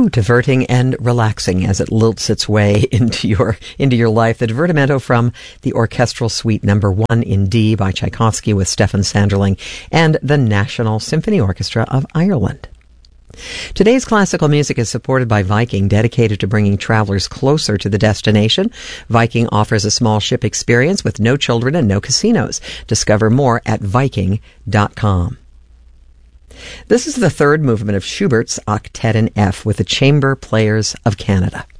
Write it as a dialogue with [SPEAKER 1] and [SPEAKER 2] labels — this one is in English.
[SPEAKER 1] Diverting and relaxing as it lilts its way into your life. The Divertimento from the Orchestral Suite Number 1 in D by Tchaikovsky with Stefan Sanderling and the National Symphony Orchestra of Ireland. Today's classical music is supported by Viking, dedicated to bringing travelers closer to the destination. Viking offers a small ship experience with no children and no casinos. Discover more at Viking.com. This is the third movement of Schubert's Octet in F with the Chamber Players of Canada.